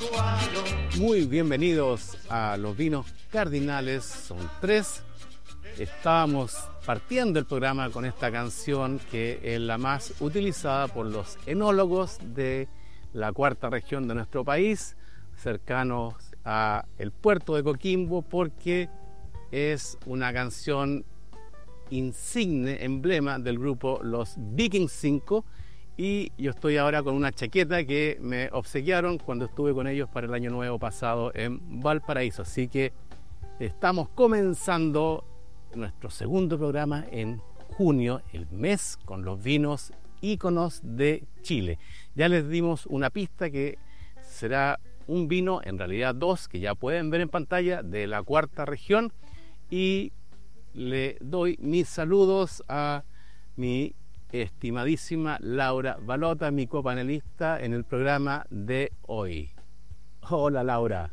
Muy bienvenidos a los vinos cardinales, son 3. Estábamos partiendo el programa con esta canción que es la más utilizada por los enólogos de la cuarta región de nuestro país, cercanos a el puerto de Coquimbo, porque es una canción insigne, emblema del grupo Los Vikings 5, y yo estoy ahora con una chaqueta que me obsequiaron cuando estuve con ellos para el año nuevo pasado en Valparaíso. Así que estamos comenzando nuestro segundo programa en junio, el mes con los vinos íconos de Chile. Ya les dimos una pista que será un vino, en realidad 2, que ya pueden ver en pantalla, de la cuarta región, y le doy mis saludos a mi estimadísima Laura Balota, mi copanelista en el programa de hoy. Hola, Laura.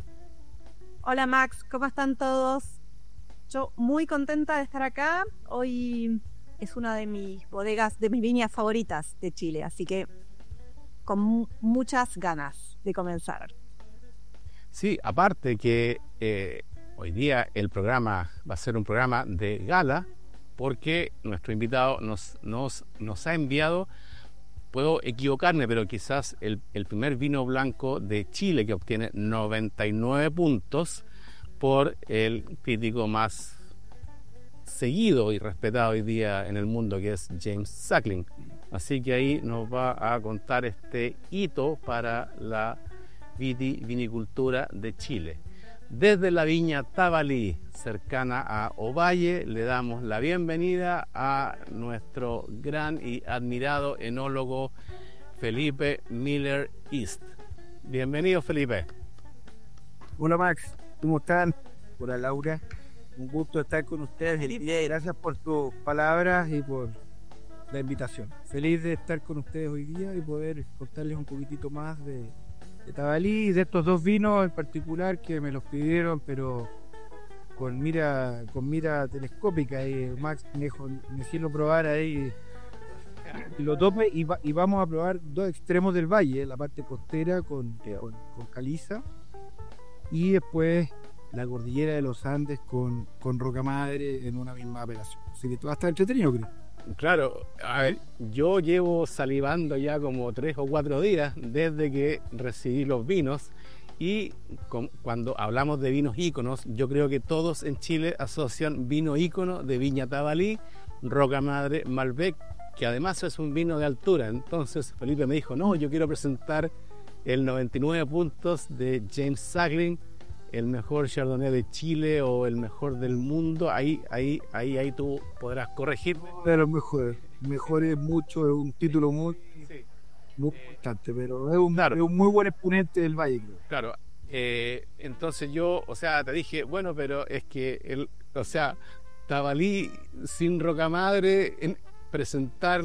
Hola, Max, ¿cómo están todos? Yo muy contenta de estar acá. Hoy es una de mis bodegas, de mis viñas favoritas de Chile, así que con muchas ganas de comenzar. Sí, aparte que hoy día el programa va a ser un programa de gala, porque nuestro invitado nos ha enviado, puedo equivocarme, pero quizás el primer vino blanco de Chile que obtiene 99 puntos por el crítico más seguido y respetado hoy día en el mundo, que es James Suckling. Así que ahí nos va a contar este hito para la vinicultura de Chile. Desde la viña Tabalí, cercana a Ovalle, le damos la bienvenida a nuestro gran y admirado enólogo Felipe Miller East. Bienvenido, Felipe. Hola, Max, ¿cómo están? Hola, Laura, un gusto estar con ustedes el día y gracias por tus palabras y por la invitación. Feliz de estar con ustedes hoy día y poder contarles un poquitito más de Tabalí y de estos 2 vinos en particular que me los pidieron, pero con mira telescópica, y Max me hicieron probar ahí y lo tome, y vamos a probar 2 extremos del valle, la parte costera con caliza, y después la cordillera de los Andes con roca madre en una misma apelación. Así que va a estar entretenido, creo. Claro, a ver, yo llevo salivando ya como 3 o 4 días desde que recibí los vinos, y cuando hablamos de vinos íconos, yo creo que todos en Chile asocian vino ícono de Viña Tabalí, Roca Madre, Malbec, que además es un vino de altura. Entonces Felipe me dijo, no, yo quiero presentar el 99 puntos de James Suckling, el mejor Chardonnay de Chile o el mejor del mundo. Ahí tú podrás corregirme. De los mejores mucho, es un título muy importante, pero es un muy buen exponente del valle, creo. Claro, entonces yo, te dije, bueno, pero es que Tabalí sin roca madre, presentar